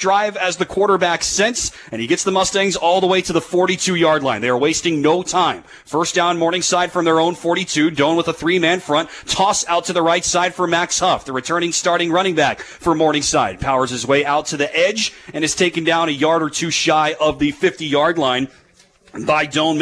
drive as the quarterback since, and he gets the Mustangs all the way to the 42-yard line. They are wasting no time. First down, Morningside from their own 42. Doan with a three-man front. Toss out to the right side for Max Huff, the returning starting running back for Morningside. Powers his way out to the edge and is taken down a yard or two shy of the 50-yard line by Doan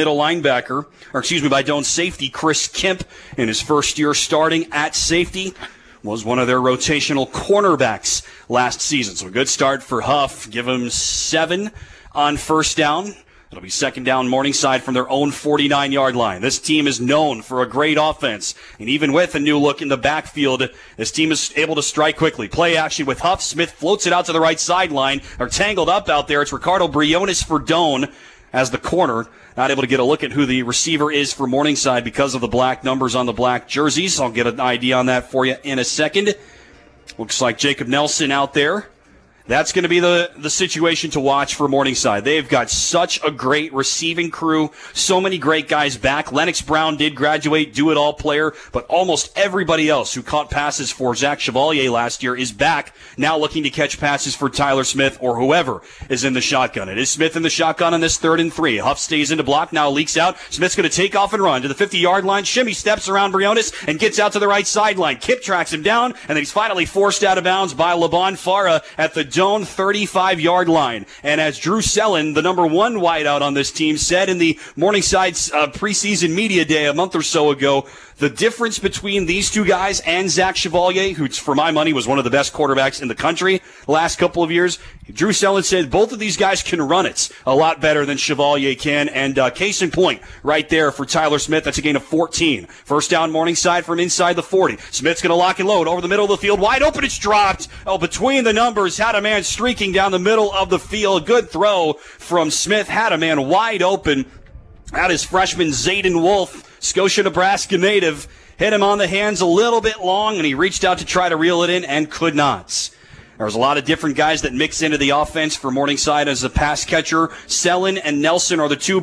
by Doan safety Chris Kemp in his first year starting at safety. Was one of their rotational cornerbacks last season. So a good start for Huff. Give him 7 on first down. It'll be second down, Morningside from their own 49-yard line. This team is known for a great offense. And even with a new look in the backfield, this team is able to strike quickly. Play action with Huff. Smith floats it out to the right sideline. They're tangled up out there. It's Ricardo Briones for Doan as the corner. Not able to get a look at who the receiver is for Morningside because of the black numbers on the black jerseys. I'll get an idea on that for you in a second. Looks like Jacob Nelson out there. That's going to be the situation to watch for Morningside. They've got such a great receiving crew, so many great guys back. Lennox Brown did graduate, do-it-all player, but almost everybody else who caught passes for Zach Chevalier last year is back, now looking to catch passes for Tyler Smith or whoever is in the shotgun. It is Smith in the shotgun on this 3rd and 3. Huff stays into block, now leaks out. Smith's going to take off and run to the 50-yard line. Shimmy steps around Briones and gets out to the right sideline. Kip tracks him down, and then he's finally forced out of bounds by LeBon Farah at the Doan 35-yard line. And as Drew Sellen, the number 1 wideout on this team, said in the Morningside preseason media day a month or so ago, the difference between these two guys and Zach Chevalier, who for my money was one of the best quarterbacks in the country the last couple of years, Drew Sellen said both of these guys can run it a lot better than Chevalier can. And case in point right there for Tyler Smith. That's a gain of 14. First down, Morningside from inside the 40. Smith's going to lock and load over the middle of the field. Wide open, it's dropped. Between the numbers, had a man streaking down the middle of the field. Good throw from Smith. Had a man wide open. That is freshman Zayden Wolf, Scotia, Nebraska native. Hit him on the hands a little bit long, and he reached out to try to reel it in and could not. There's a lot of different guys that mix into the offense for Morningside as a pass catcher. Sellen and Nelson are the two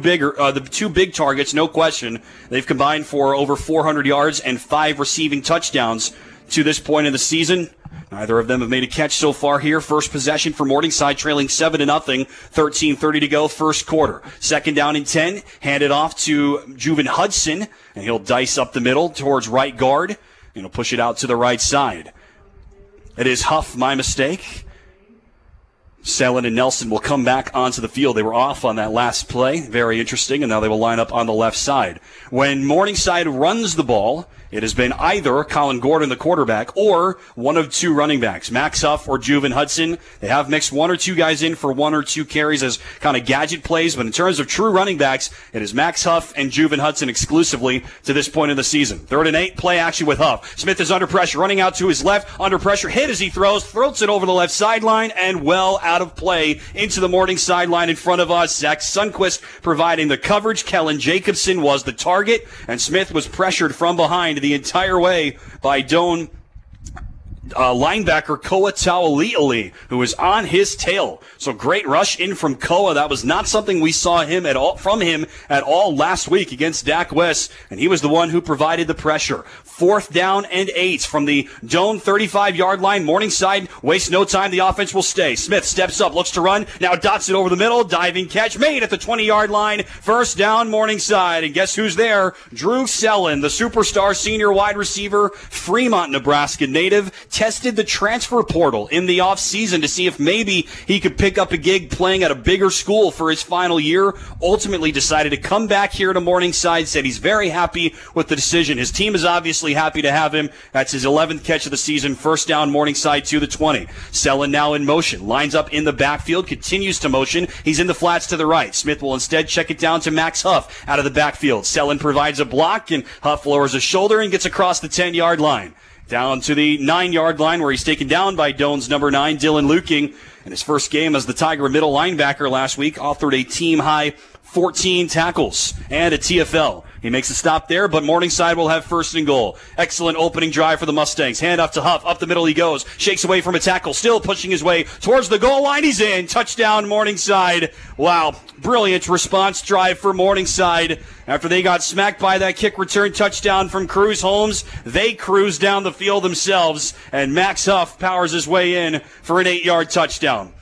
big targets, no question. They've combined for over 400 yards and 5 receiving touchdowns to this point in the season. Neither of them have made a catch so far here. First possession for Morningside, trailing 7-0, 13:30 to go, first quarter. Second down and 10, handed off to Juven Hudson, and he'll dice up the middle towards right guard, and he'll push it out to the right side. It is Huff, my mistake. Sellen and Nelson will come back onto the field. They were off on that last play. Very interesting, and now they will line up on the left side. When Morningside runs the ball, it has been either Colin Gordon, the quarterback, or one of 2 running backs, Max Huff or Juven Hudson. They have mixed 1 or 2 guys in for 1 or 2 carries as kind of gadget plays, but in terms of true running backs, it is Max Huff and Juven Hudson exclusively to this point in the season. 3rd and 8, play action with Huff. Smith is under pressure, running out to his left, under pressure, hit as he throws it over the left sideline, and well out of play into the Morningside line in front of us. Zach Sundquist providing the coverage. Kellen Jacobson was the target, and Smith was pressured from behind the entire way by Doan linebacker Koa Tauali'ali, who was on his tail. So great rush in from Koa. That was not something we saw from him at all last week against Dak West, and he was the one who provided the pressure. 4th down and 8 from the Doan 35-yard line. Morningside wastes no time. The offense will stay. Smith steps up, looks to run, now dots it over the middle. Diving catch made at the 20-yard line. First down, Morningside. And guess who's there? Drew Sellen, the superstar senior wide receiver, Fremont, Nebraska native, tested the transfer portal in the offseason to see if maybe he could pick up a gig playing at a bigger school for his final year. Ultimately decided to come back here to Morningside, said he's very happy with the decision. His team is obviously happy to have him. That's his 11th catch of the season. First down, Morningside to the 20. Sellen now in motion. Lines up in the backfield. Continues to motion. He's in the flats to the right. Smith will instead check it down to Max Huff out of the backfield. Sellen provides a block, and Huff lowers his shoulder and gets across the 10-yard line. Down to the 9-yard line where he's taken down by Doan's number 9, Dylan Luking. In his first game as the Tiger middle linebacker last week, authored a team-high 14 tackles and a TFL. He makes a stop there, but Morningside will have first and goal. Excellent opening drive for the Mustangs. Hand off to Huff. Up the middle he goes. Shakes away from a tackle. Still pushing his way towards the goal line. He's in. Touchdown, Morningside. Wow. Brilliant response drive for Morningside. After they got smacked by that kick return touchdown from Cruz Holmes, they cruised down the field themselves, and Max Huff powers his way in for an 8-yard touchdown.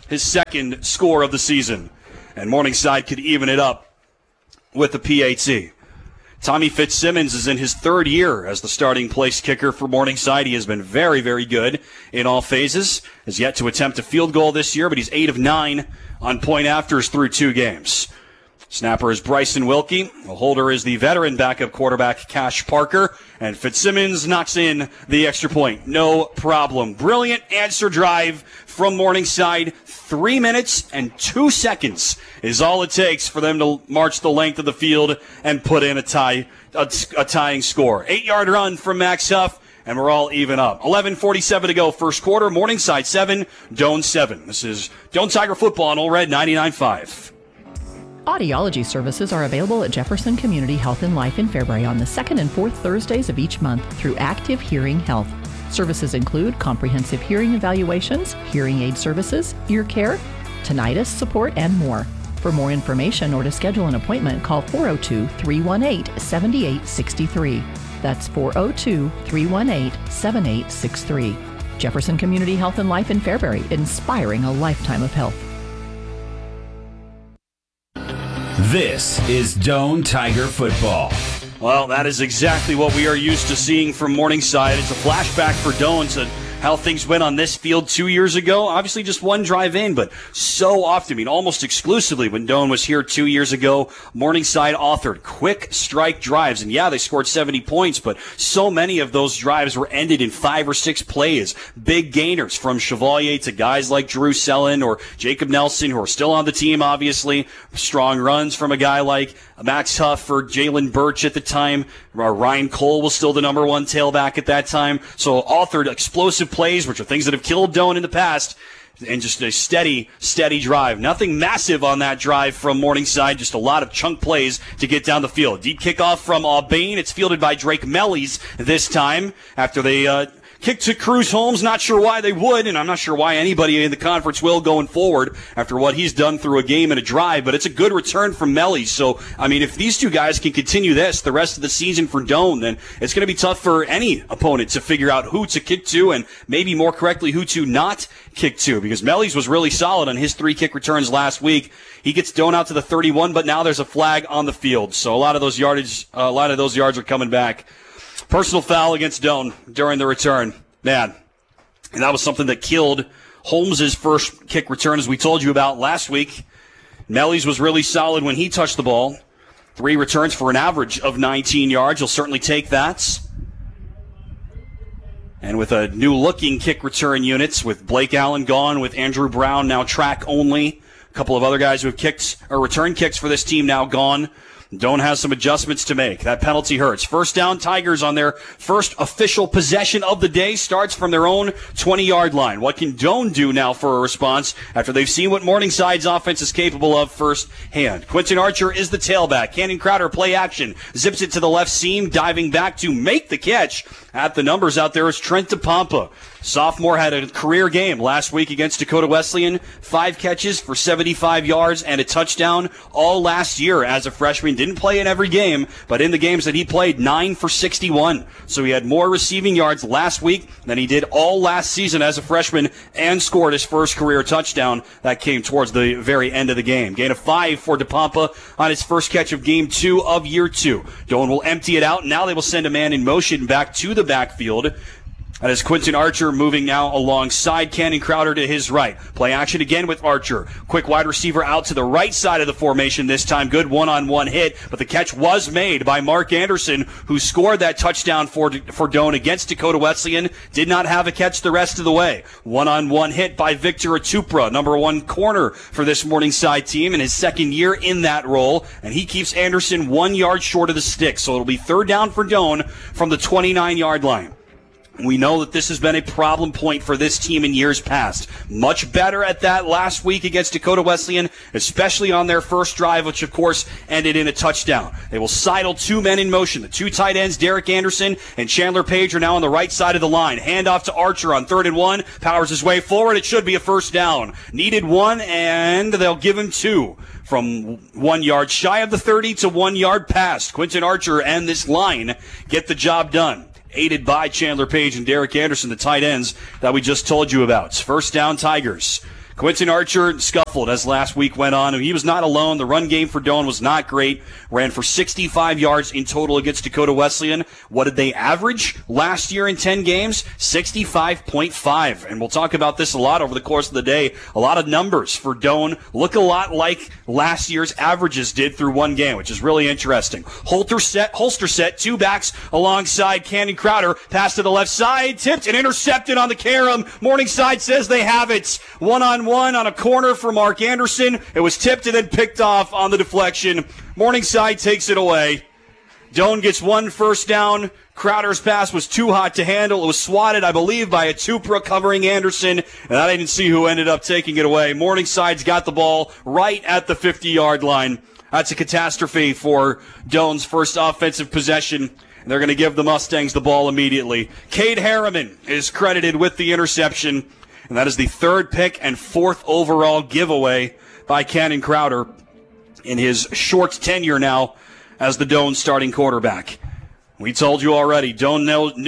his second score of the season. And Morningside could even it up with the PAT. Tommy Fitzsimmons is in his third year as the starting place kicker for Morningside. He has been very, very good in all phases. Has yet to attempt a field goal this year, but he's 8 of 9 on point afters through 2 games. Snapper is Bryson Wilkie. The holder is the veteran backup quarterback Cash Parker. And Fitzsimmons knocks in the extra point. No problem. Brilliant answer drive from Morningside. 3 minutes and 2 seconds is all it takes for them to march the length of the field and put in a tying score. 8-yard run from Max Huff, and we're all even up. 11:47 to go, first quarter. Morningside 7, Doane 7. This is Doane Tiger Football on Ole Red 99.5. Audiology services are available at Jefferson Community Health and Life in Fairbury on the second and fourth Thursdays of each month through Active Hearing Health. Services include comprehensive hearing evaluations, hearing aid services, ear care, tinnitus support, and more. For more information or to schedule an appointment, call 402-318-7863. That's 402-318-7863. Jefferson Community Health and Life in Fairbury, inspiring a lifetime of health. This is Doane Tiger Football. Well, that is exactly what we are used to seeing from Morningside. It's a flashback for Doane to how things went on this field 2 years ago. Obviously just one drive in, but so often, almost exclusively when Doane was here 2 years ago, Morningside authored quick strike drives. And yeah, they scored 70 points, but so many of those drives were ended in 5 or 6 plays. Big gainers from Chevalier to guys like Drew Sellen or Jacob Nelson, who are still on the team, obviously. Strong runs from a guy like Max Huff or Jalen Birch at the time. Ryan Cole was still the number 1 tailback at that time. So authored explosive plays, which are things that have killed Doane in the past, and just a steady drive. Nothing massive on that drive from Morningside, just a lot of chunk plays to get down the field. Deep kickoff from Aubain. It's fielded by Drake Mellies this time after they kick to Cruz Holmes. Not sure why they would, and I'm not sure why anybody in the conference will going forward after what he's done through a game and a drive, but it's a good return from Mellies. So, if these two guys can continue this the rest of the season for Doane, then it's going to be tough for any opponent to figure out who to kick to and maybe more correctly who to not kick to, because Mellies was really solid on his 3 kick returns last week. He gets Doane out to the 31, but now there's a flag on the field. So a lot of those yards are coming back. Personal foul against Doane during the return. Man, and that was something that killed Holmes' first kick return, as we told you about last week. Mellies was really solid when he touched the ball. 3 returns for an average of 19 yards. You'll certainly take that. And with a new-looking kick return units, with Blake Allen gone, with Andrew Brown now track only, a couple of other guys who have kicked or returned kicks for this team now gone, Doane has some adjustments to make. That penalty hurts. First down, Tigers on their first official possession of the day starts from their own 20-yard line. What can Doane do now for a response after they've seen what Morningside's offense is capable of firsthand? Quentin Archer is the tailback. Cannon Crowder play action. Zips it to the left seam, diving back to make the catch. At the numbers out there is Trent DePompa. Sophomore had a career game last week against Dakota Wesleyan. 5 catches for 75 yards and a touchdown all last year as a freshman. Didn't play in every game, but in the games that he played, 9 for 61. So he had more receiving yards last week than he did all last season as a freshman and scored his first career touchdown. That came towards the very end of the game. Gain of 5 for DePompa on his first catch of game 2 of year 2. Doane will empty it out. Now they will send a man in motion back to the backfield. That is Quentin Archer moving now alongside Cannon Crowder to his right. Play action again with Archer. Quick wide receiver out to the right side of the formation this time. Good one-on-one hit, but the catch was made by Mark Anderson, who scored that touchdown for Doane against Dakota Wesleyan. Did not have a catch the rest of the way. One-on-one hit by Victor Atupra, number 1 corner for this Morningside team in his second year in that role, and he keeps Anderson 1 yard short of the stick. So it'll be third down for Doane from the 29-yard line. We know that this has been a problem point for this team in years past. Much better at that last week against Dakota Wesleyan, especially on their first drive, which of course ended in a touchdown. They will sidle 2 men in motion. The 2 tight ends, Derek Anderson and Chandler Page, are now on the right side of the line. Handoff to Archer on 3rd and 1. Powers his way forward. It should be a first down. Needed 1, and they'll give him 2. From 1 yard shy of the 30 to 1 yard past. Quentin Archer and this line get the job done, aided by Chandler Page and Derek Anderson, the tight ends that we just told you about. First down, Tigers. Quentin Archer scuffled as last week went on. He was not alone. The run game for Doane was not great. Ran for 65 yards in total against Dakota Wesleyan. What did they average last year in 10 games? 65.5. And we'll talk about this a lot over the course of the day. A lot of numbers for Doane look a lot like last year's averages did through one game, which is really interesting. Holster set, two backs alongside Cannon Crowder. Pass to the left side, tipped and intercepted on the carom. Morningside says they have it. One-on-one on a corner for Mark Anderson. It was tipped and then picked off on the deflection. Morningside takes it away. Doane gets one first down. Crowder's pass was too hot to handle. It was swatted, I believe, by a Tupra covering Anderson, and I didn't see who ended up taking it away. Morningside's got the ball right at the 50-yard line. That's a catastrophe for Doane's first offensive possession. They're going to give the Mustangs the ball immediately. Cade Harriman is credited with the interception, and that is the third pick and fourth overall giveaway by Cannon Crowder in his short tenure now as the Doane starting quarterback. We told you already, Doane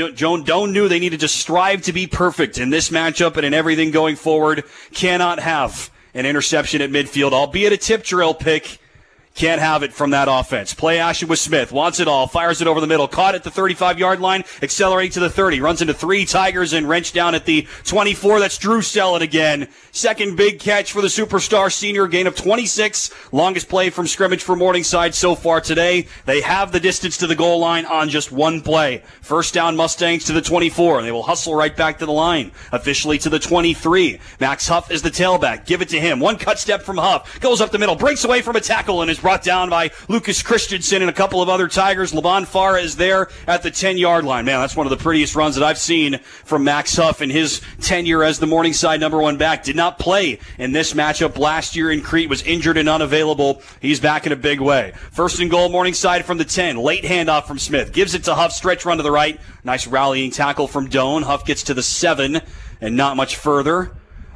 knew they needed to strive to be perfect in this matchup and in everything going forward. Cannot have an interception at midfield, albeit a tip drill pick. Can't have it from that offense. Play action with Smith. Wants it all. Fires it over the middle. Caught at the 35-yard line. Accelerating to the 30. Runs into three Tigers and wrenched down at the 24. That's Drew Selland again. Second big catch for the superstar senior. Gain of 26. Longest play from scrimmage for Morningside so far today. They have the distance to the goal line on just one play. First down Mustangs to the 24. They will hustle right back to the line. Officially to the 23. Max Huff is the tailback. Give it to him. One cut step from Huff. Goes up the middle. Breaks away from a tackle and is brought down by Lucas Christensen and a couple of other Tigers. Laban Farah is there at the 10-yard line. Man, that's one of the prettiest runs that I've seen from Max Huff in his tenure as the Morningside number one back. Did not play in this matchup last year in Crete, was injured and unavailable. He's back in a big way. First and goal, Morningside from the 10. Late handoff from Smith. Gives it to Huff. Stretch run to the right. Nice rallying tackle from Doane. Huff gets to the 7 and not much further.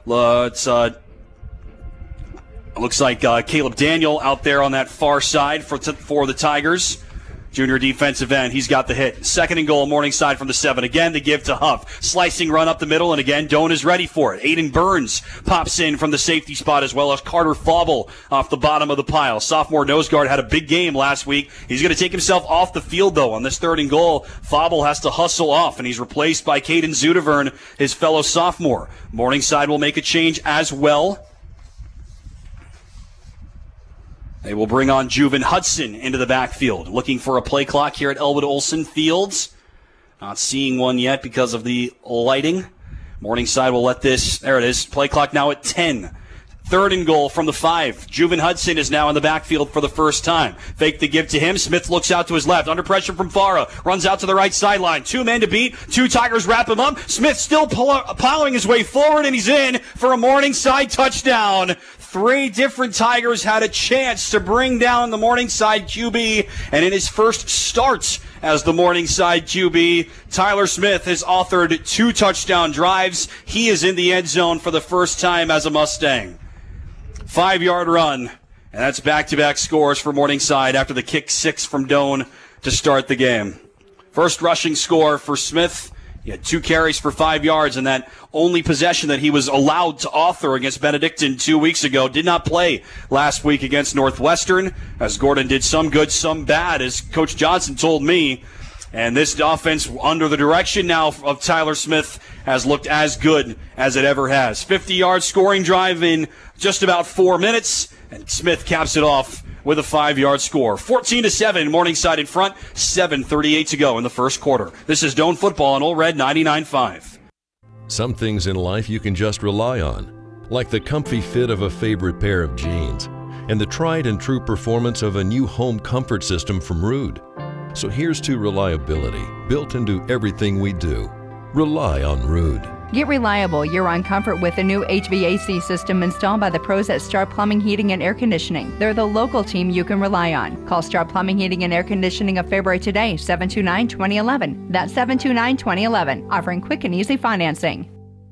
Looks like Caleb Daniel out there on that far side for the Tigers. Junior defensive end. He's got the hit. Second and goal, Morningside from the 7. Again, the give to Huff. Slicing run up the middle, and again, Doane is ready for it. Aiden Burns pops in from the safety spot, as well as Carter Fauble off the bottom of the pile. Sophomore nose guard had a big game last week. He's going to take himself off the field, though, on this third and goal. Fauble has to hustle off, and he's replaced by Caden Zudevern, his fellow sophomore. Morningside will make a change as well. They will bring on Juven Hudson into the backfield. Looking for a play clock here at Elwood Olson Fields. Not seeing one yet because of the lighting. Morningside will let this, there it is, play clock now at 10. Third and goal from the 5. Juven Hudson is now in the backfield for the first time. Fake the give to him. Smith looks out to his left. Under pressure from Farah. Runs out to the right sideline. 2 men to beat. 2 Tigers wrap him up. Smith still plowing his way forward, and he's in for a Morningside touchdown. 3 different Tigers had a chance to bring down the Morningside QB, and in his first start as the Morningside QB, Tyler Smith has authored 2 touchdown drives. He is in the end zone for the first time as a Mustang. 5-yard run, and that's back-to-back scores for Morningside after the kick 6 from Doane to start the game. First rushing score for Smith. He had 2 carries for 5 yards, and that only possession that he was allowed to author against Benedictine 2 weeks ago. Did not play last week against Northwestern, as Gordon did some good, some bad, as Coach Johnson told me. And this offense, under the direction now of Tyler Smith, has looked as good as it ever has. 50-yard scoring drive in just about 4 minutes, and Smith caps it off with a 5-yard score. 14-7, Morningside in front, 7:38 to go in the first quarter. This is Doane Football on Ole Red 99.5. Some things in life you can just rely on, like the comfy fit of a favorite pair of jeans and the tried and true performance of a new home comfort system from Ruud. So here's to reliability, built into everything we do. Rely on Ruud. Get reliable year-round comfort with a new HVAC system installed by the pros at Star Plumbing, Heating, and Air Conditioning. They're the local team you can rely on. Call Star Plumbing, Heating, and Air Conditioning of February today, 729-2011. That's 729-2011, offering quick and easy financing.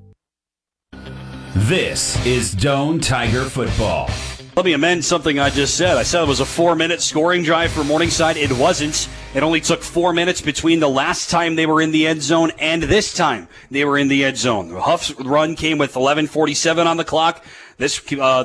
This is Doane Tiger Football. Let me amend something I just said. I said it was a 4-minute scoring drive for Morningside. It wasn't. It only took 4 minutes between the last time they were in the end zone and this time they were in the end zone. The Huff's run came with 11:47 on the clock. This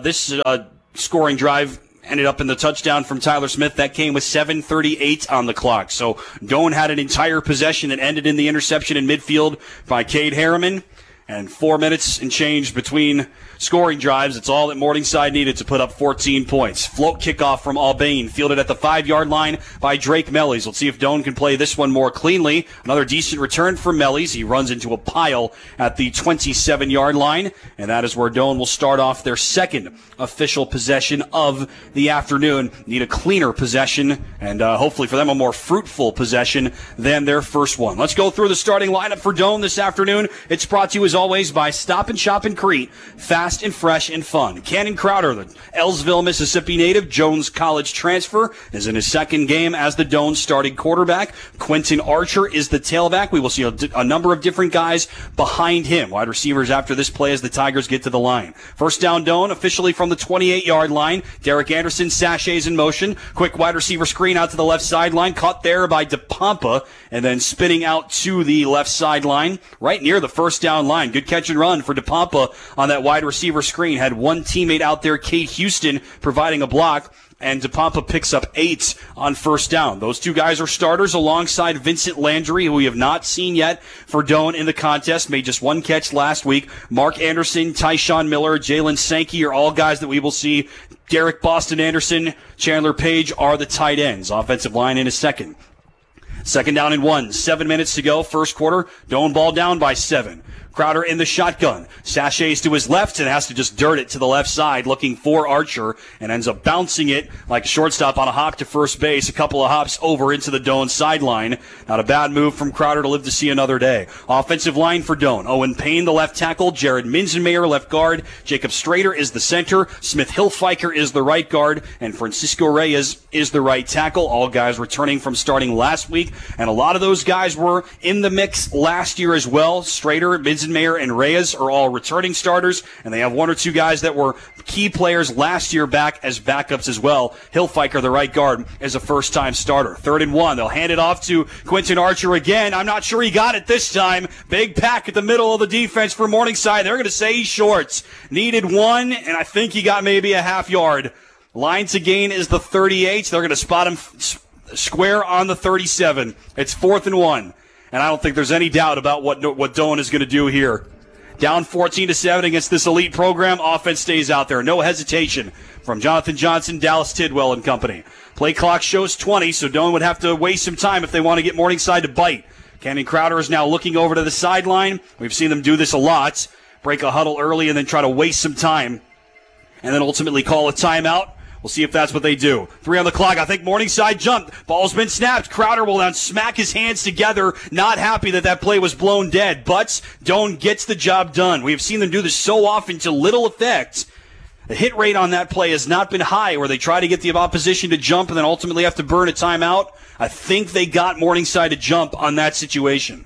scoring drive ended up in the touchdown from Tyler Smith. That came with 7:38 on the clock. So Doane had an entire possession that ended in the interception in midfield by Cade Harriman. And 4 minutes and change between scoring drives. It's all that Morningside needed to put up 14 points. Float kickoff from Albane, fielded at the 5-yard line by Drake Mellies. Let's see if Doane can play this one more cleanly. Another decent return for Mellies. He runs into a pile at the 27-yard line, and that is where Doane will start off their second official possession of the afternoon. Need a cleaner possession, and hopefully for them a more fruitful possession than their first one. Let's go through the starting lineup for Doane this afternoon. It's brought to you as always by Stop and Shop in Crete. Fast and fresh and fun. Cannon Crowder, the Ellsville, Mississippi native, Jones College transfer, is in his second game as the Doane starting quarterback. Quentin Archer is the tailback. We will see a number of different guys behind him. Wide receivers after this play as the Tigers get to the line. First down Doane, officially from the 28-yard line. Derek Anderson sachets in motion. Quick wide receiver screen out to the left sideline. Caught there by DePompa, and then spitting out to the left sideline, right near the first down line. Good catch and run for DePompa on that wide receiver screen. Had one teammate out there, Cade Houston, providing a block, and DePompa picks up 8 on first down. Those two guys are starters alongside Vincent Landry, who we have not seen yet for Doane in the contest. Made just one catch last week. Mark Anderson, Tyshawn Miller, Jalen Sankey are all guys that we will see. Derek Boston Anderson, Chandler Page are the tight ends. Offensive line in a second. Second down and 1. 7 minutes to go. First quarter. Doane ball down by 7. Crowder in the shotgun. Sachets to his left and has to just dirt it to the left side looking for Archer and ends up bouncing it like a shortstop on a hop to first base. A couple of hops over into the Doane sideline. Not a bad move from Crowder to live to see another day. Offensive line for Doane. Owen Payne, the left tackle. Jared Minzenmayer, left guard. Jacob Strader is the center. Smith Hilfiker is the right guard. And Francisco Reyes is the right tackle. All guys returning from starting last week. And a lot of those guys were in the mix last year as well. Strader, Minzenmayer, and Reyes are all returning starters, and they have one or two guys that were key players last year back as backups as well. Hilfiker, the right guard, is a first-time starter. 3rd and 1. They'll hand it off to Quentin Archer again. I'm not sure he got it this time. Big pack at the middle of the defense for Morningside. They're going to say he's short. Needed 1, and I think he got maybe a half yard. Line to gain is the 38. They're going to spot him square on the 37. It's 4th and 1. And I don't think there's any doubt about what Doane is going to do here. Down 14-7 against this elite program. Offense stays out there. No hesitation from Jonathan Johnson, Dallas Tidwell, and company. Play clock shows 20, so Doane would have to waste some time if they want to get Morningside to bite. Cannon Crowder is now looking over to the sideline. We've seen them do this a lot. Break a huddle early and then try to waste some time. And then ultimately call a timeout. We'll see if that's what they do. 3 on the clock. I think Morningside jumped. Ball's been snapped. Crowder will now smack his hands together. Not happy that play was blown dead. But Doane gets the job done. We have seen them do this so often to little effect. The hit rate on that play has not been high, where they try to get the opposition to jump and then ultimately have to burn a timeout. I think they got Morningside to jump on that situation.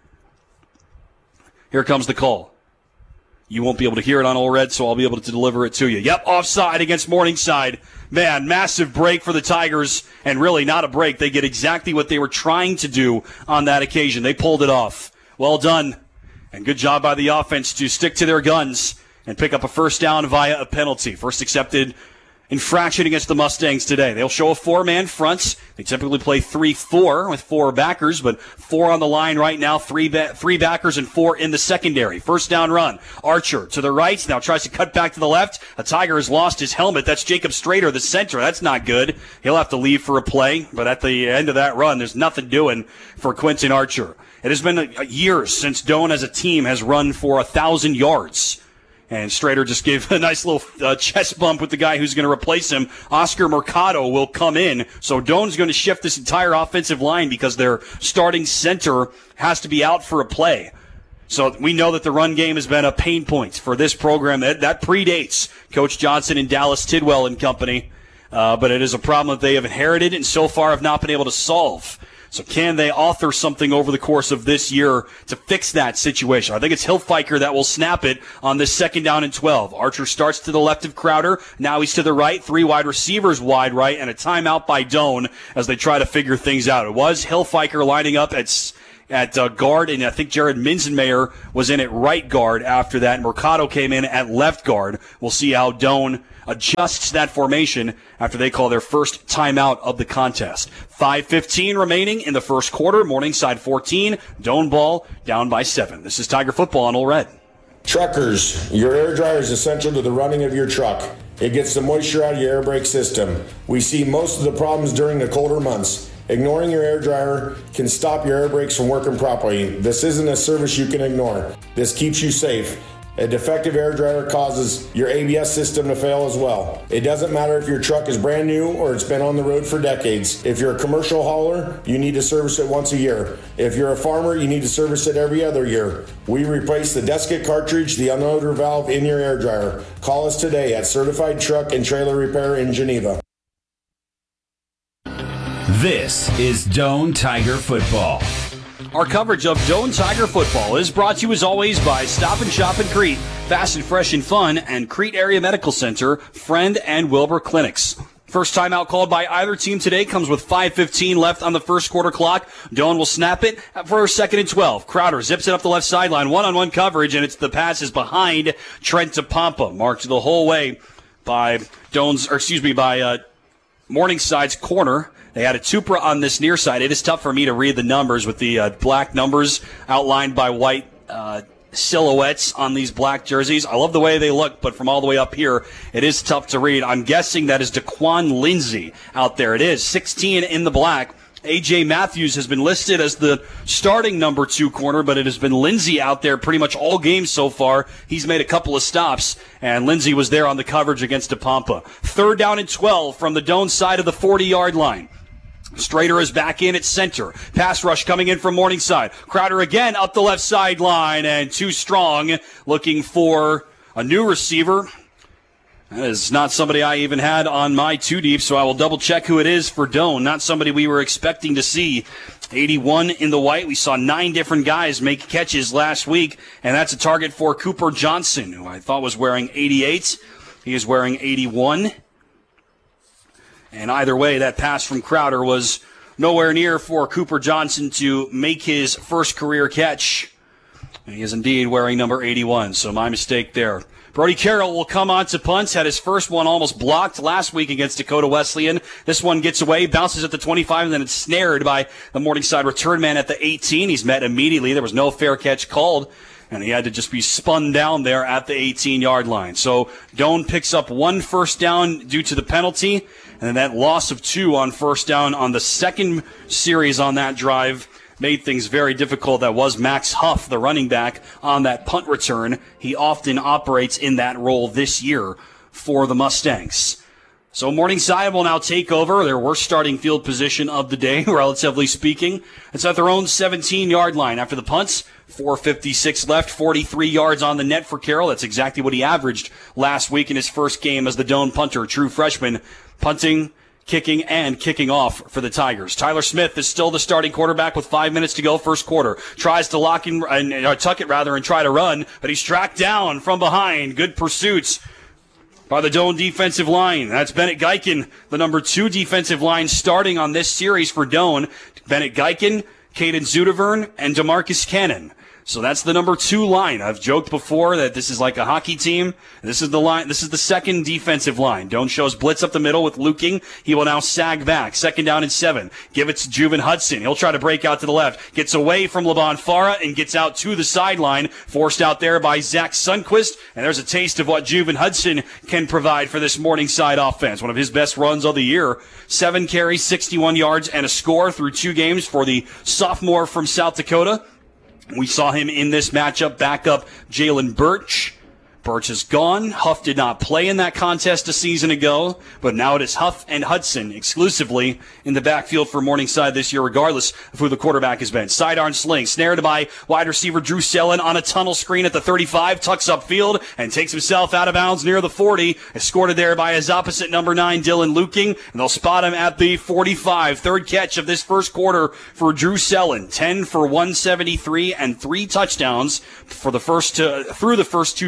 Here comes the call. You won't be able to hear it on All Red, so I'll be able to deliver it to you. Yep, offside against Morningside. Man, massive break for the Tigers, and really not a break. They get exactly what they were trying to do on that occasion. They pulled it off. Well done, and good job by the offense to stick to their guns and pick up a first down via a penalty. First accepted infraction against the Mustangs today. They'll show a 4-man front. They typically play 3-4 with 4 backers, but 4 on the line right now, 3 backers and 4 in the secondary. First down run. Archer to the right, now tries to cut back to the left. A Tiger has lost his helmet. That's Jacob Strader, the center. That's not good. He'll have to leave for a play, but at the end of that run, there's nothing doing for Quentin Archer. It has been years since Doane as a team has run for 1,000 yards. And Strader just gave a nice little chest bump with the guy who's going to replace him. Oscar Mercado will come in. So Doane's going to shift this entire offensive line because their starting center has to be out for a play. So we know that the run game has been a pain point for this program. That predates Coach Johnson and Dallas Tidwell and company. But it is a problem that they have inherited and so far have not been able to solve. So can they author something over the course of this year to fix that situation? I think it's Hilfiker that will snap it on this 2nd down and 12. Archer starts to the left of Crowder. Now he's to the right. 3 wide receivers wide right, and a timeout by Doane as they try to figure things out. It was Hilfiker lining up at at guard, and I think Jared Minzenmayer was in at right guard after that. Mercado came in at left guard. We'll see how Doane adjusts that formation after they call their first timeout of the contest. 5:15 remaining in the first quarter. Morningside 14, Doane ball down by 7. This is Tiger Football on Ole Red. Truckers, your air dryer is essential to the running of your truck. It gets the moisture out of your air brake system. We see most of the problems during the colder months. Ignoring your air dryer can stop your air brakes from working properly. This isn't a service you can ignore. This keeps you safe. A defective air dryer causes your ABS system to fail as well. It doesn't matter if your truck is brand new or it's been on the road for decades. If you're a commercial hauler, you need to service it once a year. If you're a farmer, you need to service it every other year. We replace the desiccant cartridge, the unloader valve in your air dryer. Call us today at Certified Truck and Trailer Repair in Geneva. This is Doane Tiger Football. Our coverage of Doane Tiger Football is brought to you as always by Stop and Shop in Crete, Fast and Fresh and Fun, and Crete Area Medical Center, Friend and Wilbur Clinics. First timeout called by either team today comes with 5:15 left on the first quarter clock. Doane will snap it for 2nd and 12. Crowder zips it up the left sideline, one-on-one coverage, and it's the pass is behind Trent DePompa, marked the whole way by Morningside's corner. They had a Tupra on this near side. It is tough for me to read the numbers with the black numbers outlined by white silhouettes on these black jerseys. I love the way they look, but from all the way up here, it is tough to read. I'm guessing that is Daquan Lindsay out there. It is 16 in the black. A.J. Matthews has been listed as the starting number 2 corner, but it has been Lindsay out there pretty much all games so far. He's made a couple of stops, and Lindsay was there on the coverage against DePompa. 3rd down and 12 from the Doane side of the 40-yard line. Strader is back in at center. Pass rush coming in from Morningside. Crowder again up the left sideline, and too strong, looking for a new receiver. That is not somebody I even had on my 2 deep, so I will double check who it is for Doane. Not somebody we were expecting to see. 81 in the white. We saw 9 different guys make catches last week, and that's a target for Cooper Johnson, who I thought was wearing 88. He is wearing 81. And either way, that pass from Crowder was nowhere near for Cooper Johnson to make his first career catch. And he is indeed wearing number 81, so my mistake there. Brody Carroll will come on to punts. Had his first one almost blocked last week against Dakota Wesleyan. This one gets away, bounces at the 25, and then it's snared by the Morningside return man at the 18. He's met immediately. There was no fair catch called, and he had to just be spun down there at the 18-yard line. So Doane picks up 1 first down due to the penalty, and then that loss of 2 on first down on the second series on that drive made things very difficult. That was Max Huff, the running back, on that punt return. He often operates in that role this year for the Mustangs. So Morningside will now take over their worst starting field position of the day, relatively speaking. It's at their own 17-yard line after the punts. 4:56 left, 43 yards on the net for Carroll. That's exactly what he averaged last week in his first game as the Doane punter, true freshman, punting, kicking, and kicking off for the Tigers. Tyler Smith is still the starting quarterback with 5 minutes to go first quarter. Tries to tuck it and try to run, but he's tracked down from behind. Good pursuits by the Doane defensive line. That's Bennett Geiken, the number 2 defensive line starting on this series for Doane. Bennett Geiken, Caden Zudevern, and DeMarcus Cannon. So that's the number 2 line. I've joked before that this is like a hockey team. This is the line. This is the second defensive line. Doane shows blitz up the middle with Luking. He will now sag back. 2nd down and 7. Give it to Juven Hudson. He'll try to break out to the left. Gets away from LeBon Farah and gets out to the sideline. Forced out there by Zach Sundquist. And there's a taste of what Juven Hudson can provide for this Morningside offense. One of his best runs of the year. 7 carries, 61 yards, and a score through 2 games for the sophomore from South Dakota. We saw him in this matchup back up Jalen Birch. Birch is gone. Huff did not play in that contest a season ago, but now it is Huff and Hudson exclusively in the backfield for Morningside this year, regardless of who the quarterback has been. Sidearm sling, snared by wide receiver Drew Sellen on a tunnel screen at the 35, tucks upfield and takes himself out of bounds near the 40. Escorted there by his opposite number 9, Dylan Luking, and they'll spot him at the 45. Third catch of this first quarter for Drew Sellen. 10 for 173 and 3 touchdowns for the through the first 2 games for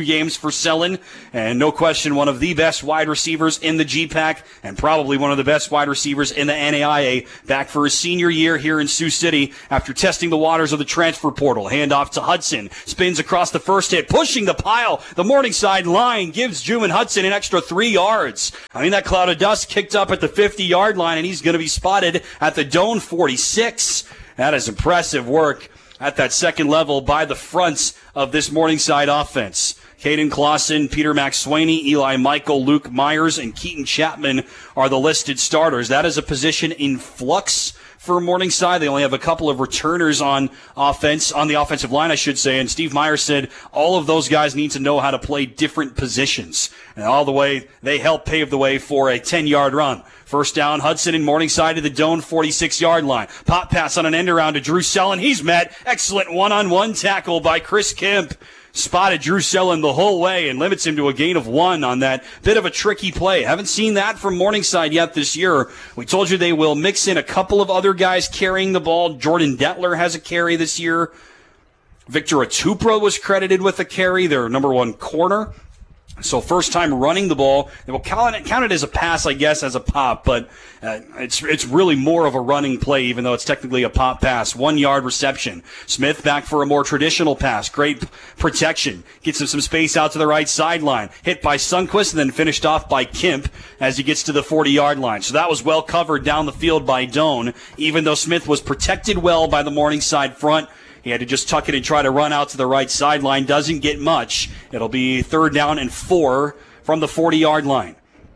for Selin, and no question one of the best wide receivers in the GPAC, and probably one of the best wide receivers in the NAIA, back for his senior year here in Sioux City after testing the waters of the transfer portal. Handoff to Hudson, spins across the first hit, pushing the pile. The Morningside line gives Juman Hudson an extra 3 yards. That cloud of dust kicked up at the 50-yard line, and he's going to be spotted at the Doan 46. That is impressive work at that second level by the fronts of this Morningside offense. Caden Clausen, Peter McSwaney, Eli Michael, Luke Myers, and Keaton Chapman are the listed starters. That is a position in flux for Morningside. They only have a couple of returners on the offensive line, I should say. And Steve Myers said all of those guys need to know how to play different positions. And all the way, they help pave the way for a 10-yard run. First down, Hudson and Morningside to the Doan 46-yard line. Pop pass on an end around to Drew Selin. He's met. Excellent one-on-one tackle by Chris Kemp. Spotted Drew Selin the whole way and limits him to a gain of 1 on that bit of a tricky play. Haven't seen that from Morningside yet this year. We told you they will mix in a couple of other guys carrying the ball. Jordan Detler has a carry this year. Victor Atupra was credited with a carry, their number 1 corner. So first time running the ball. They will count it as a pass, I guess, as a pop, but it's really more of a running play, even though it's technically a pop pass. 1 yard reception. Smith back for a more traditional pass. Great protection. Gets him some space out to the right sideline. Hit by Sundquist and then finished off by Kemp as he gets to the 40-yard line. So that was well covered down the field by Doan, even though Smith was protected well by the Morningside front. He had to just tuck it and try to run out to the right sideline. Doesn't get much. It'll be 3rd down and 4 from the 40-yard line.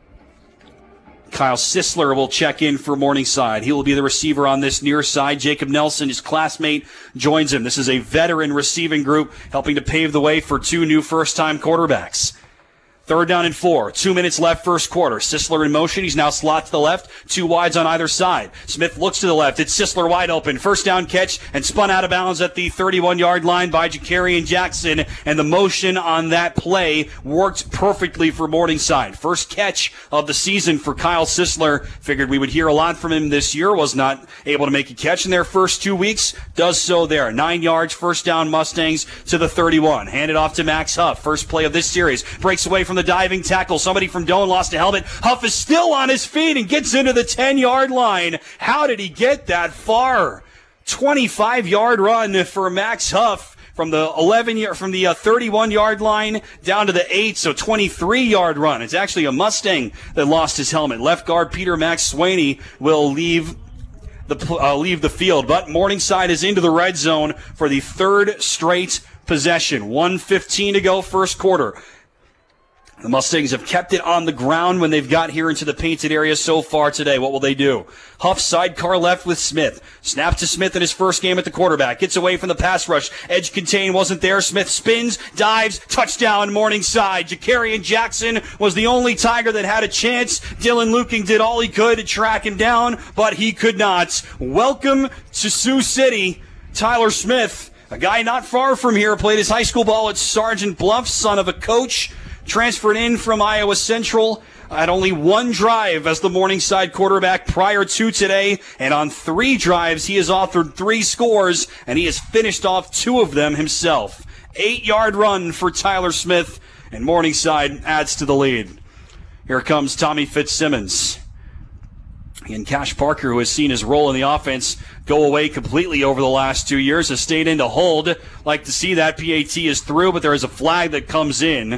Kyle Sisler will check in for Morningside. He will be the receiver on this near side. Jacob Nelson, his classmate, joins him. This is a veteran receiving group helping to pave the way for 2 new first-time quarterbacks. 3rd down and 4. 2 minutes left first quarter. Sisler in motion. He's now slot to the left. 2 wides on either side. Smith looks to the left. It's Sisler wide open. First down catch and spun out of bounds at the 31-yard line by Jakarian Jackson. And the motion on that play worked perfectly for Morningside. First catch of the season for Kyle Sisler. Figured we would hear a lot from him this year. Was not able to make a catch in their first 2 weeks. Does so there. 9 yards. First down Mustangs to the 31. Handed off to Max Huff. First play of this series. Breaks away from the diving tackle. Somebody from Doan lost a helmet. Huff is still on his feet and gets into the 10-yard line. How did he get that far? 25-yard run for Max Huff from the 31-yard line down to the 8, so 23-yard run. It's actually a Mustang that lost his helmet. Left guard Peter McSwaney will leave the field, but Morningside is into the red zone for the 3rd straight possession. 1:15 to go first quarter. The Mustangs have kept it on the ground when they've got here into the painted area so far today. What will they do? Huff sidecar left with Smith. Snap to Smith in his first game at the quarterback. Gets away from the pass rush. Edge contain wasn't there. Smith spins, dives, touchdown Morningside. Jakarian Jackson was the only Tiger that had a chance. Dylan Luking did all he could to track him down, but he could not. Welcome to Sioux City, Tyler Smith, a guy not far from here, played his high school ball at Sergeant Bluff, son of a coach. Transferred in from Iowa Central, had only 1 drive as the Morningside quarterback prior to today, and on 3 drives he has authored 3 scores, and he has finished off 2 of them himself. 8-yard run for Tyler Smith, and Morningside adds to the lead. Here comes Tommy Fitzsimmons. And Cash Parker, who has seen his role in the offense go away completely over the last 2 years, has stayed in to hold. Like to see that. PAT is through, but there is a flag that comes in.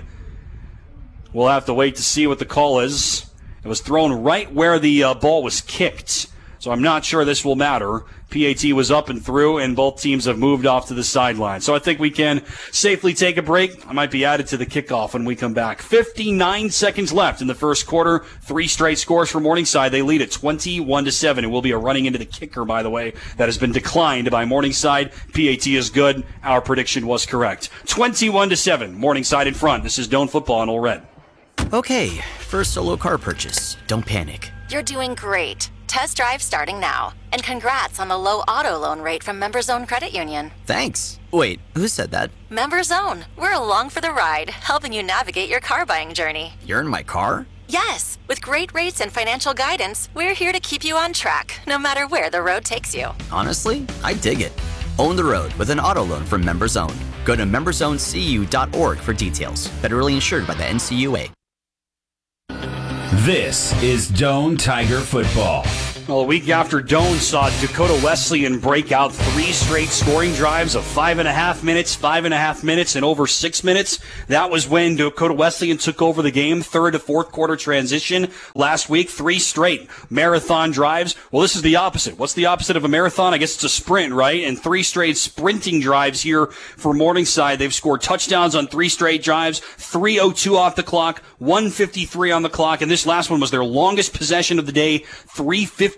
We'll have to wait to see what the call is. It was thrown right where the ball was kicked, so I'm not sure this will matter. PAT was up and through, and both teams have moved off to the sideline. So I think we can safely take a break. I might be added to the kickoff when we come back. 59 seconds left in the first quarter. 3 straight scores for Morningside. They lead at 21-7. It will be a running into the kicker, by the way, that has been declined by Morningside. PAT is good. Our prediction was correct. 21-7. Morningside in front. This is Doan Football in Ole Red. Okay, first solo car purchase. Don't panic. You're doing great. Test drive starting now. And congrats on the low auto loan rate from MemberZone Credit Union. Thanks. Wait, who said that? MemberZone. We're along for the ride, helping you navigate your car buying journey. You're in my car? Yes. With great rates and financial guidance, we're here to keep you on track, no matter where the road takes you. Honestly, I dig it. Own the road with an auto loan from MemberZone. Go to memberzonegu.org for details. Federally insured by the NCUA. This is Doane Tiger Football. Well, a week after Doane saw Dakota Wesleyan break out 3 straight scoring drives of 5.5 minutes, and over 6 minutes. That was when Dakota Wesleyan took over the game, third to fourth quarter transition last week. 3 straight marathon drives. Well, this is the opposite. What's the opposite of a marathon? I guess it's a sprint, right? And 3 straight sprinting drives here for Morningside. They've scored touchdowns on 3 straight drives, 3:02 off the clock, 1:53 on the clock, and this last one was their longest possession of the day, 3:57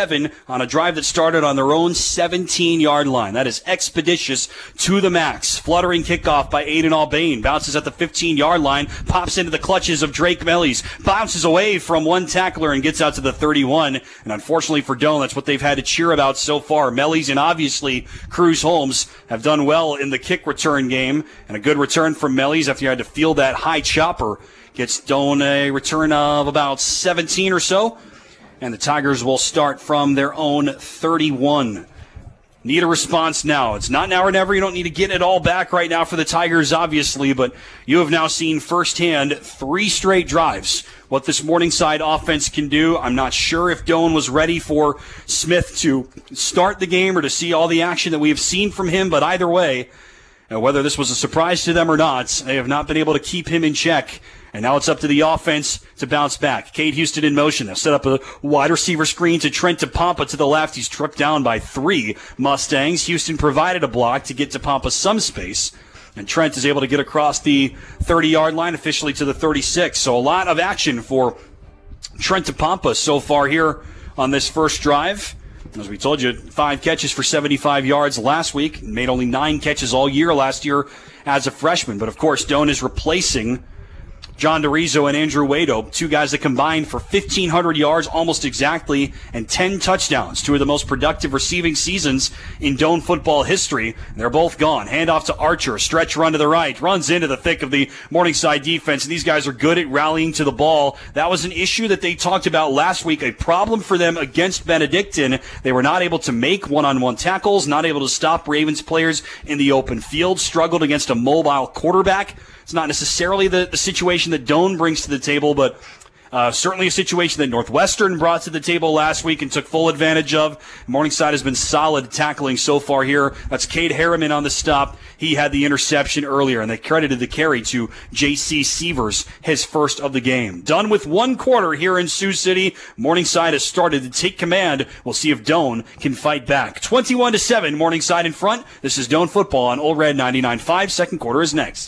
on a drive that started on their own 17-yard line. That is expeditious to the max. Fluttering kickoff by Aiden Albane. Bounces at the 15-yard line, pops into the clutches of Drake Mellies, bounces away from one tackler and gets out to the 31. And unfortunately for Doane, that's what they've had to cheer about so far. Mellies and obviously Cruz Holmes have done well in the kick return game. And a good return from Mellies after you had to field that high chopper. Gets Doane a return of about 17 or so. And the Tigers will start from their own 31. Need a response now. It's not now or never. You don't need to get it all back right now for the Tigers, obviously, but you have now seen firsthand 3 straight drives. What this Morningside offense can do. I'm not sure if Doane was ready for Smith to start the game or to see all the action that we have seen from him, but either way, whether this was a surprise to them or not, they have not been able to keep him in check. And now it's up to the offense to bounce back. Cade Houston in motion. They'll set up a wide receiver screen to Trent DePompa to the left. He's struck down by 3 Mustangs. Houston provided a block to get DePompa some space. And Trent is able to get across the 30-yard line, officially to the 36. So a lot of action for Trent DePompa so far here on this first drive. As we told you, 5 catches for 75 yards last week. Made only 9 catches all year last year as a freshman. But, of course, Doane is replacing John DeRizo and Andrew Wado, 2 guys that combined for 1,500 yards almost exactly and 10 touchdowns, 2 of the most productive receiving seasons in Doane football history. They're both gone. Handoff to Archer, stretch run to the right, runs into the thick of the Morningside defense, and these guys are good at rallying to the ball. That was an issue that they talked about last week, a problem for them against Benedictine. They were not able to make one-on-one tackles, not able to stop Ravens players in the open field, struggled against a mobile quarterback. It's not necessarily the situation that Doane brings to the table, but certainly a situation that Northwestern brought to the table last week and took full advantage of. Morningside has been solid tackling so far here. That's Cade Harriman on the stop. He had the interception earlier, and they credited the carry to J.C. Sievers, his first of the game. Done with 1 quarter here in Sioux City. Morningside has started to take command. We'll see if Doane can fight back. 21-7, Morningside in front. This is Doane football on Old Red 99.5. Second quarter is next.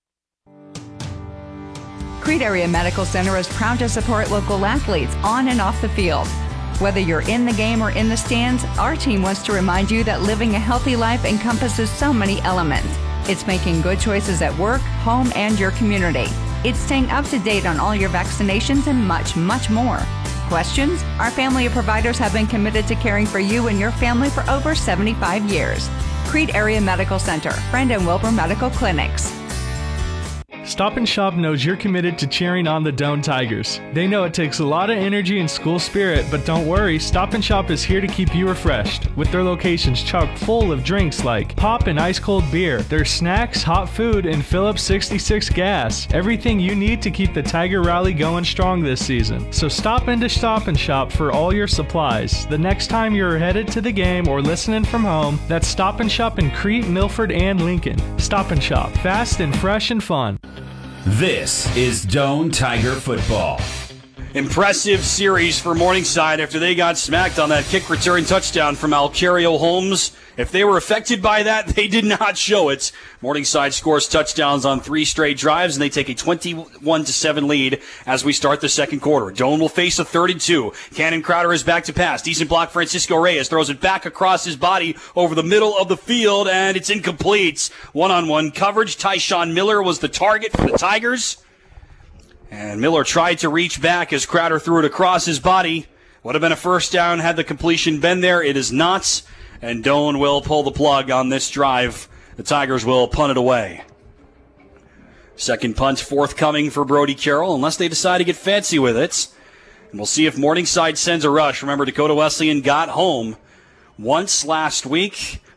Crete Area Medical Center is proud to support local athletes on and off the field. Whether you're in the game or in the stands, our team wants to remind you that living a healthy life encompasses so many elements. It's making good choices at work, home, and your community. It's staying up to date on all your vaccinations and much, much more. Questions? Our family of providers have been committed to caring for you and your family for over 75 years. Crete Area Medical Center, Friend and Wilbur Medical Clinics. Stop and Shop knows you're committed to cheering on the Doane Tigers. They know it takes a lot of energy and school spirit, but don't worry, Stop and Shop is here to keep you refreshed. With their locations chock full of drinks like pop and ice cold beer, their snacks, hot food, and Phillips 66 gas. Everything you need to keep the Tiger Rally going strong this season. So stop into Stop and Shop for all your supplies. The next time you're headed to the game or listening from home, that's Stop and Shop in Crete, Milford, and Lincoln. Stop and Shop, fast and fresh and fun. This is Doane Tiger Football. Impressive series for Morningside after they got smacked on that kick return touchdown from Alcario Holmes. If they were affected by that, they did not show it. Morningside scores touchdowns on 3 straight drives, and they take a 21-7 lead as we start the second quarter. Doane will face a 3rd and 2. Cannon Crowder is back to pass. Decent block. Francisco Reyes throws it back across his body over the middle of the field, and it's incomplete. One-on-one coverage. Tyshawn Miller was the target for the Tigers. And Miller tried to reach back as Crowder threw it across his body. Would have been a first down had the completion been there. It is not. And Doane will pull the plug on this drive. The Tigers will punt it away. Second punt forthcoming for Brody Carroll, unless they decide to get fancy with it. And we'll see if Morningside sends a rush. Remember, Dakota Wesleyan got home once last week.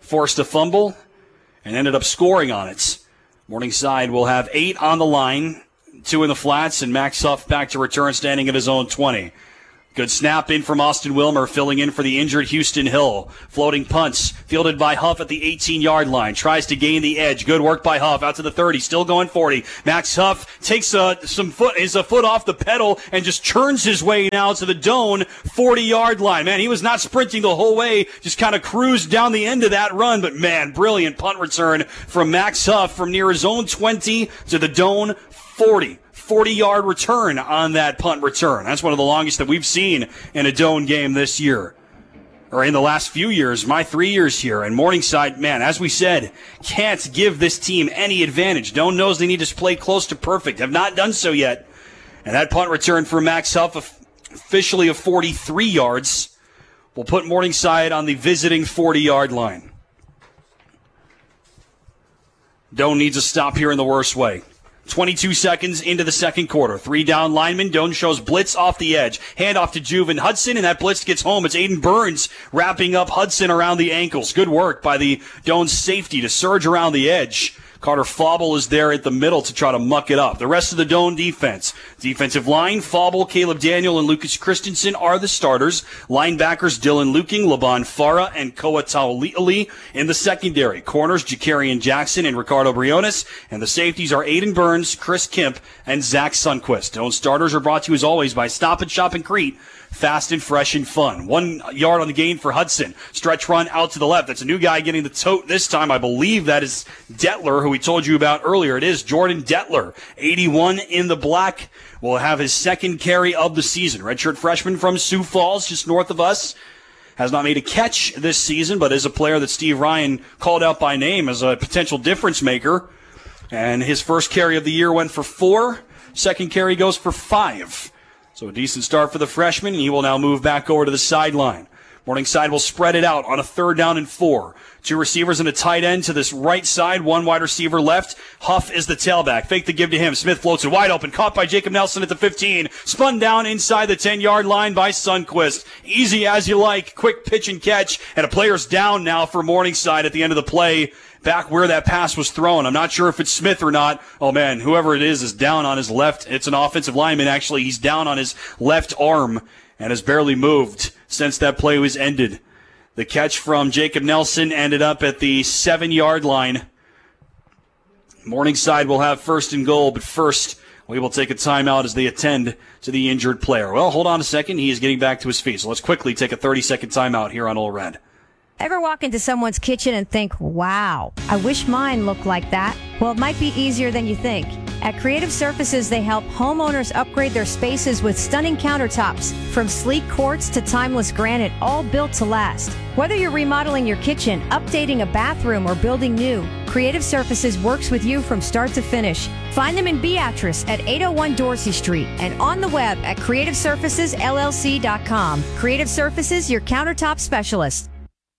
forced a fumble and ended up scoring on it. Morningside will have 8 on the line, 2 in the flats, and Max Huff back to return, standing at his own 20. Good snap in from Austin Wilmer, filling in for the injured Houston Hill. Floating punts, fielded by Huff at the 18-yard line. Tries to gain the edge. Good work by Huff, out to the 30, still going 40. Max Huff takes a foot off the pedal and just churns his way now to the Doane 40-yard line. Man, he was not sprinting the whole way, just kind of cruised down the end of that run. But man, brilliant punt return from Max Huff from near his own 20 to the Doane 40. 40-yard return on that punt return. That's one of the longest that we've seen in a Doane game this year, or in the last few years, my 3 years here. And Morningside, man, as we said, can't give this team any advantage. Doane knows they need to play close to perfect. Have not done so yet. And that punt return for Max Huff, officially of 43 yards, will put Morningside on the visiting 40-yard line. Doane needs a stop here in the worst way. 22 seconds into the second quarter. 3 down linemen. Doane shows blitz off the edge. Hand off to Juven Hudson, and that blitz gets home. It's Aiden Burns wrapping up Hudson around the ankles. Good work by the Doane safety to surge around the edge. Carter Fauble is there at the middle to try to muck it up. The rest of the Doane defense. Defensive line, Fauble, Caleb Daniel, and Lucas Christensen are the starters. Linebackers, Dylan Luking, Laban Farah, and Koa Tauli'ali in the secondary. Corners, Jakarian Jackson and Ricardo Briones. And the safeties are Aiden Burns, Chris Kemp, and Zach Sundquist. Doane starters are brought to you as always by Stop and Shop and Crete. Fast and fresh and fun. 1 yard on the gain for Hudson. Stretch run out to the left. That's a new guy getting the tote this time. I believe that is Detler, who we told you about earlier. It is Jordan Detler. 81 in the black. Will have his second carry of the season. Redshirt freshman from Sioux Falls, just north of us. Has not made a catch this season, but is a player that Steve Ryan called out by name as a potential difference maker. And his first carry of the year went for 4. Second carry goes for 5. So a decent start for the freshman, and he will now move back over to the sideline. Morningside will spread it out on a 3rd down and 4. 2 receivers and a tight end to this right side, 1 wide receiver left. Huff is the tailback. Fake the give to him. Smith floats it wide open. Caught by Jacob Nelson at the 15. Spun down inside the 10-yard line by Sundquist. Easy as you like. Quick pitch and catch. And a player's down now for Morningside at the end of the play. Back where that pass was thrown. I'm not sure if it's Smith or not. Oh, man, whoever it is down on his left. It's an offensive lineman, actually. He's down on his left arm and has barely moved since that play was ended. The catch from Jacob Nelson ended up at the 7-yard line. Morningside will have 1st and goal, but first we will take a timeout as they attend to the injured player. Well, hold on a second. He is getting back to his feet, so let's quickly take a 30-second timeout here on Ole Red. Ever walk into someone's kitchen and think, wow, I wish mine looked like that? Well, it might be easier than you think. At Creative Surfaces, they help homeowners upgrade their spaces with stunning countertops, from sleek quartz to timeless granite, all built to last. Whether you're remodeling your kitchen, updating a bathroom, or building new, Creative Surfaces works with you from start to finish. Find them in Beatrice at 801 Dorsey Street and on the web at CreativeSurfacesLLC.com. Creative Surfaces, your countertop specialist.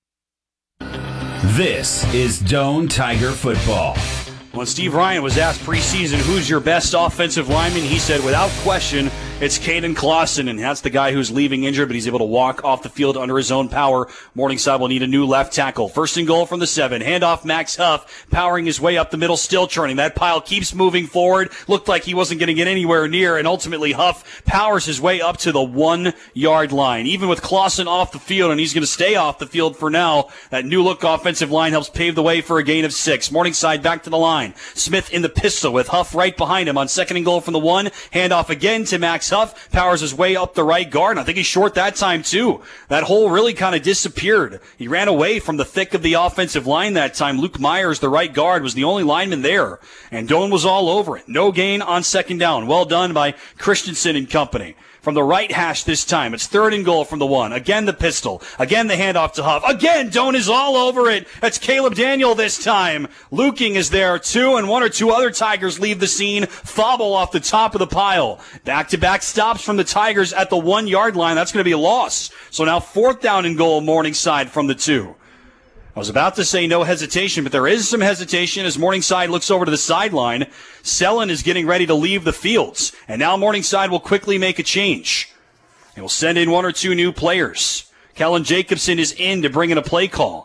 This is Doane Tiger football. When Steve Ryan was asked preseason who's your best offensive lineman, he said without question it's Caden Clausen, and that's the guy who's leaving injured, but he's able to walk off the field under his own power. Morningside will need a new left tackle. 1st and goal from the 7. Handoff Max Huff, powering his way up the middle, still churning. That pile keeps moving forward. Looked like he wasn't going to get anywhere near, and ultimately Huff powers his way up to the 1-yard line. Even with Clausen off the field, and he's going to stay off the field for now, that new look offensive line helps pave the way for a gain of 6. Morningside back to the line. Smith in the pistol with Huff right behind him on 2nd and goal from the 1. Handoff again to Max Huff. Powers his way up the right guard. And I think he's short that time too. That hole really kind of disappeared. He ran away from the thick of the offensive line that time. Luke Myers, the right guard, was the only lineman there. And Doane was all over it. No gain on 2nd down. Well done by Christensen and company. From the right hash this time. It's 3rd and goal from the 1. Again the pistol. Again the handoff to Huff. Again, Doane is all over it. That's Caleb Daniel this time. Luking is there too, and 1 or 2 other Tigers leave the scene. Fauble off the top of the pile. Back-to-back stops from the Tigers at the 1-yard line. That's going to be a loss. So now 4th down and goal, Morningside from the 2. I was about to say no hesitation, but there is some hesitation as Morningside looks over to the sideline. Sellen is getting ready to leave the fields, and now Morningside will quickly make a change. They will send in 1 or 2 new players. Kellen Jacobson is in to bring in a play call.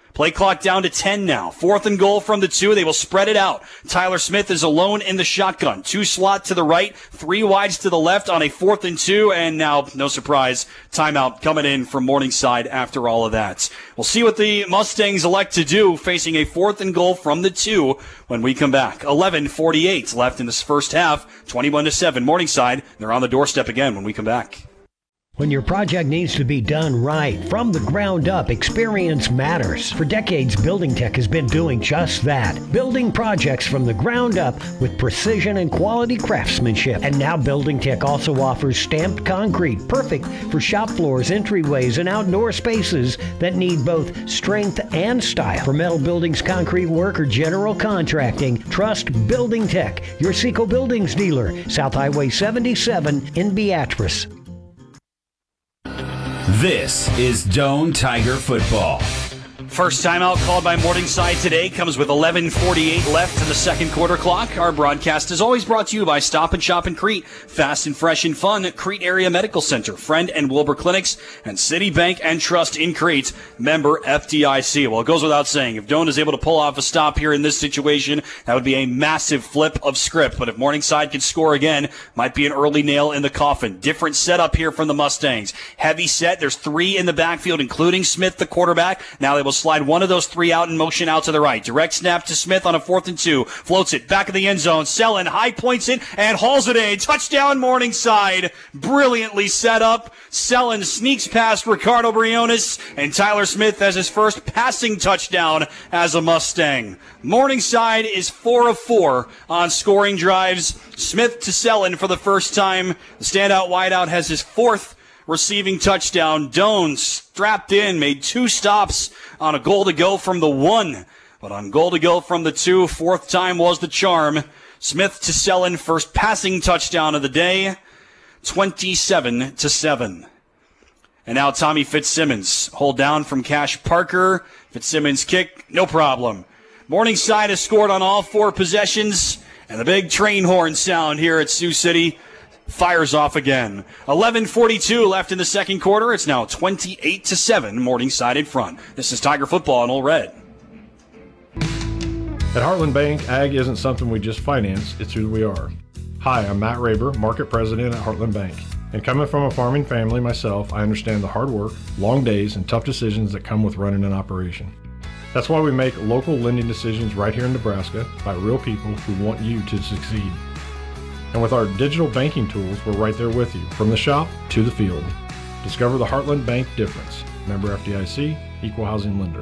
Play clock down to 10 now. 4th and goal from the 2. They will spread it out. Tyler Smith is alone in the shotgun. 2 slot to the right, 3 wides to the left on a 4th and 2. And now, no surprise, timeout coming in from Morningside after all of that. We'll see what the Mustangs elect to do facing a 4th and goal from the 2 when we come back. 11:48 left in this first half. 21-7 Morningside. They're on the doorstep again when we come back. When your project needs to be done right, from the ground up, experience matters. For decades, Building Tech has been doing just that. Building projects from the ground up with precision and quality craftsmanship. And now Building Tech also offers stamped concrete, perfect for shop floors, entryways, and outdoor spaces that need both strength and style. For metal buildings, concrete work, or general contracting, trust Building Tech, your Seco Buildings dealer, South Highway 77 in Beatrice. This is Doane Tiger Football. First timeout called by Morningside today comes with 11:48 left in the second quarter clock. Our broadcast is always brought to you by Stop and Shop in Crete. Fast and fresh and fun. Crete Area Medical Center, Friend and Wilbur Clinics, and Citibank and Trust in Crete. Member FDIC. Well, it goes without saying, if Doane is able to pull off a stop here in this situation, that would be a massive flip of script. But if Morningside can score again, might be an early nail in the coffin. Different setup here from the Mustangs. Heavy set. There's 3 in the backfield, including Smith, the quarterback. Now they will slide one of those 3 out in motion out to the right. Direct snap to Smith on a 4th and 2. Floats it back of the end zone. Sellen high points it and hauls it in. Touchdown Morningside. Brilliantly set up. Sellen sneaks past Ricardo Briones, and Tyler Smith has his first passing touchdown as a Mustang. Morningside is 4 of 4 on scoring drives. Smith to Sellen for the first time. The standout wideout has his 4th receiving touchdown. Doane strapped in, made 2 stops on a goal to go from the 1. But on goal to go from the 2, 4th time was the charm. Smith to Sellen, first passing touchdown of the day. 27-7. And now Tommy Fitzsimmons. Hold down from Cash Parker. Fitzsimmons kick, no problem. Morningside has scored on all 4 possessions. And the big train horn sound here at Sioux City fires off again. 11:42 left in the second quarter. It's now 28-7, Morningside in front. This is Tiger Football in Old Red. At Heartland Bank, ag isn't something we just finance, it's who we are. Hi, I'm Matt Raber, Market President at Heartland Bank. And coming from a farming family myself, I understand the hard work, long days, and tough decisions that come with running an operation. That's why we make local lending decisions right here in Nebraska by real people who want you to succeed. And with our digital banking tools, we're right there with you, from the shop to the field. Discover the Heartland Bank difference. Member FDIC, Equal Housing Lender.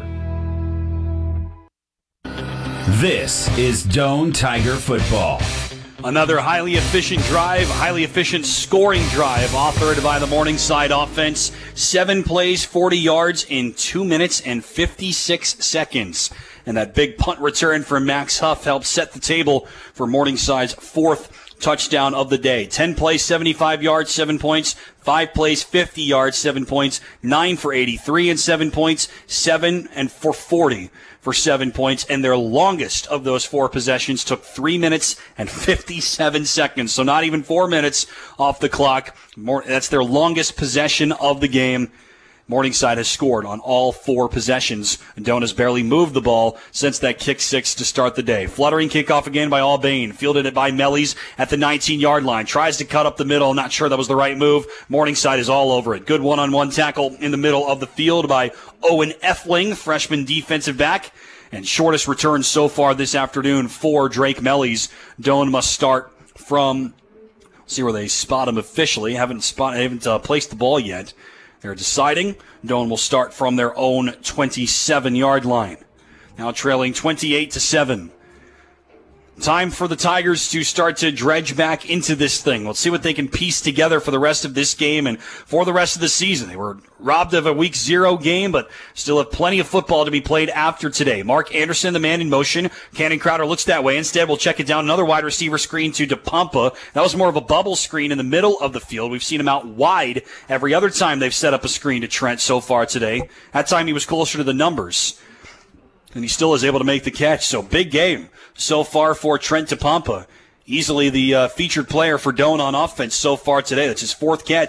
This is Doane Tiger Football. Another highly efficient drive, highly efficient scoring drive authored by the Morningside offense. 7 plays, 40 yards in 2 minutes and 56 seconds. And that big punt return from Max Huff helped set the table for Morningside's 4th touchdown of the day. 10 plays, 75 yards, 7 points. 5 plays, 50 yards, 7 points. 9 for 83 and 7 points. 7 and for 40 for 7 points. And their longest of those 4 possessions took 3 minutes and 57 seconds. So not even 4 minutes off the clock. That's their longest possession of the game. Morningside has scored on all 4 possessions. Doane has barely moved the ball since that kick 6 to start the day. Fluttering kickoff again by Albane. Fielded it by Mellies at the 19-yard line. Tries to cut up the middle. Not sure that was the right move. Morningside is all over it. Good one-on-one tackle in the middle of the field by Owen Effling, freshman defensive back. And shortest return so far this afternoon for Drake Mellies. Doane must start from, see where they spot him officially. Haven't placed the ball yet. They're deciding. Doane will start from their own 27-yard line. Now trailing 28-7. Time for the Tigers to start to dredge back into this thing. Let's see what they can piece together for the rest of this game and for the rest of the season. They were robbed of a Week 0 game, but still have plenty of football to be played after today. Mark Anderson, the man in motion. Cannon Crowder looks that way. Instead, we'll check it down. Another wide receiver screen to DePompa. That was more of a bubble screen in the middle of the field. We've seen him out wide every other time they've set up a screen to Trent so far today. That time he was closer to the numbers. And he still is able to make the catch. So big game so far for Trent DePompa. Easily the featured player for Doane on offense so far today. That's his 4th catch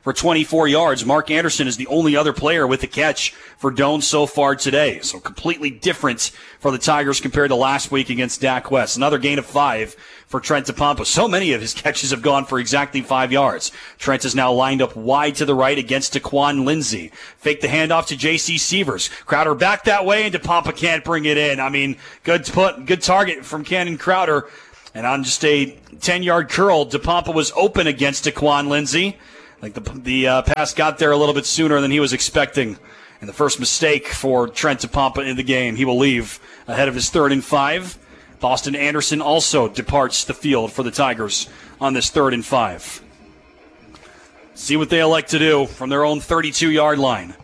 for 24 yards. Mark Anderson is the only other player with the catch for Doane so far today. So completely different for the Tigers compared to last week against Dak West. Another gain of 5 for Trent DePompa. So many of his catches have gone for exactly 5 yards. Trent is now lined up wide to the right against Taquan Lindsey. Fake the handoff to J.C. Sievers. Crowder back that way, and DePompa can't bring it in. I mean, good target from Cannon Crowder. And on just a 10-yard curl, DePompa was open against Taquan Lindsey. Like the pass got there a little bit sooner than he was expecting. And the first mistake for Trent DePompa in the game. He will leave ahead of his 3rd and 5. Boston Anderson also departs the field for the Tigers on this 3rd and 5. See what they elect to do from their own 32-yard line.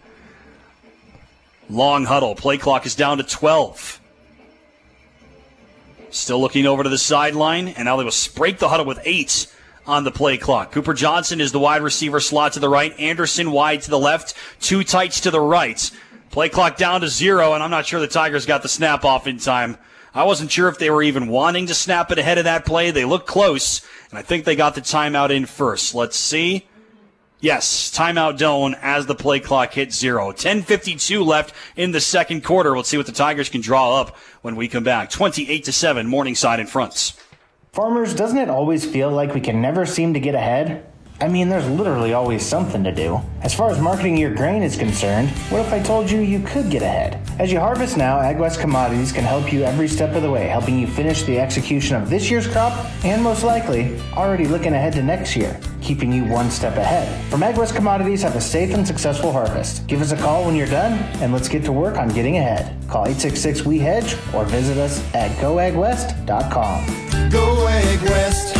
Long huddle. Play clock is down to 12. Still looking over to the sideline, and now they will break the huddle with 8 on the play clock. Cooper Johnson is the wide receiver slot to the right. Anderson wide to the left. 2 tights to the right. Play clock down to 0, and I'm not sure the Tigers got the snap off in time. I wasn't sure if they were even wanting to snap it ahead of that play. They looked close, and I think they got the timeout in first. Let's see. Yes, timeout Doane as the play clock hit 0. 10:52 left in the second quarter. We'll see what the Tigers can draw up when we come back. 28-7, Morningside in front. Farmers, doesn't it always feel like we can never seem to get ahead? I mean, there's literally always something to do. As far as marketing your grain is concerned, what if I told you you could get ahead? As you harvest now, AgWest Commodities can help you every step of the way, helping you finish the execution of this year's crop and, most likely, already looking ahead to next year, keeping you one step ahead. From AgWest Commodities, have a safe and successful harvest. Give us a call when you're done, and let's get to work on getting ahead. Call 866-WE-HEDGE or visit us at goagwest.com. Go AgWest.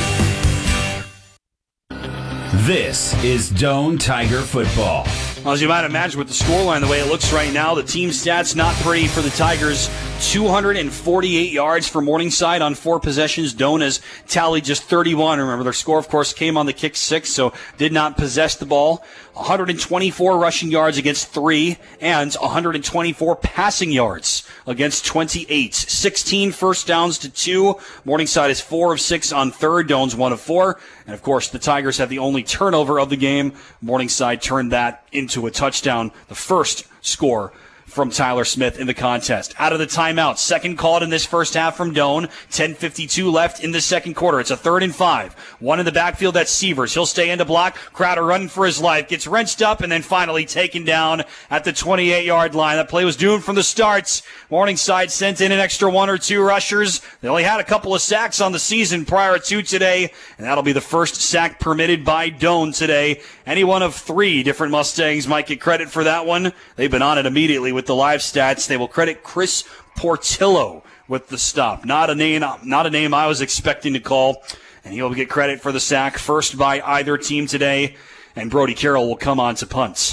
This is Doane Tiger football. Well, as you might imagine with the scoreline the way it looks right now, the team stats not pretty for the Tigers. 248 yards for Morningside on 4 possessions. Doane has tallied just 31. Remember, their score, of course, came on the kick 6, so did not possess the ball. 124 rushing yards against 3, and 124 passing yards against 28. 16 first downs to 2. Morningside is 4 of 6 on third. Doane's 1 of 4. And, of course, the Tigers have the only turnover of the game. Morningside turned that into a touchdown, the first score from Tyler Smith in the contest. Out of the timeout, second called in this first half from Doane. 10:52 left in the second quarter. It's a 3rd and 5. One in the backfield, that's Sievers. He'll stay in to block. Crowder running for his life. Gets wrenched up and then finally taken down at the 28-yard line. That play was doomed from the start. Morningside sent in an extra 1 or 2 rushers. They only had a couple of sacks on the season prior to today, and that'll be the first sack permitted by Doane today. Any one of 3 different Mustangs might get credit for that one. They've been on it immediately with the live stats. They will credit Chris Portillo with the stop. Not a name I was expecting to call, and he'll get credit for the sack first by either team today, and Brody Carroll will come on to punt.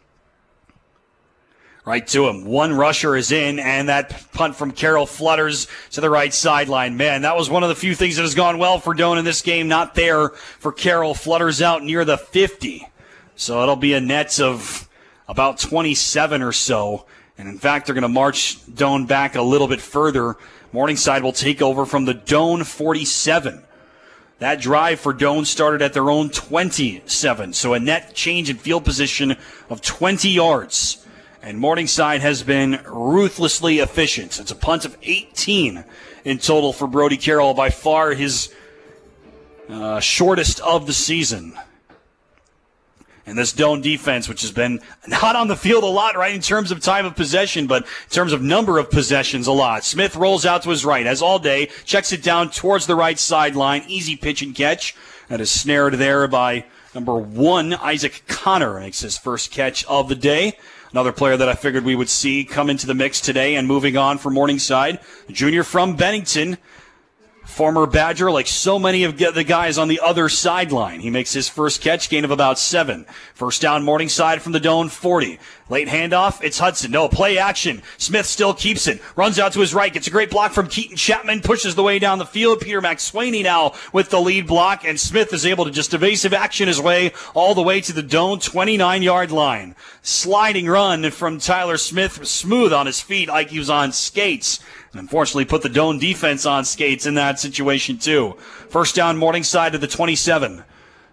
Right to him. 1 rusher is in, and that punt from Carroll flutters to the right sideline. Man, that was one of the few things that has gone well for Doane in this game. Not there for Carroll. Flutters out near the 50. So it'll be a net of about 27 or so. And in fact, they're going to march Doane back a little bit further. Morningside will take over from the Doane 47. That drive for Doane started at their own 27. So a net change in field position of 20 yards. And Morningside has been ruthlessly efficient. It's a punt of 18 in total for Brody Carroll, by far his shortest of the season. And this Doane defense, which has been not on the field a lot, right, in terms of time of possession, but in terms of number of possessions, a lot. Smith rolls out to his right, as all day, checks it down towards the right sideline. Easy pitch and catch. That is snared there by number 1, Isaac Connor, makes his first catch of the day. Another player that I figured we would see come into the mix today and moving on for Morningside. The junior from Bennington, former Badger, like so many of the guys on the other sideline. He makes his first catch, gain of about 7. First down, Morningside from the Doane 40. Late handoff, it's Hudson. No, play action. Smith still keeps it. Runs out to his right, gets a great block from Keaton Chapman, pushes the way down the field. Peter McSwaney now with the lead block, and Smith is able to just evasive action his way all the way to the Doane 29-yard line. Sliding run from Tyler Smith, smooth on his feet like he was on skates. And unfortunately put the Doane defense on skates in that situation too. First down, Morningside to the 27.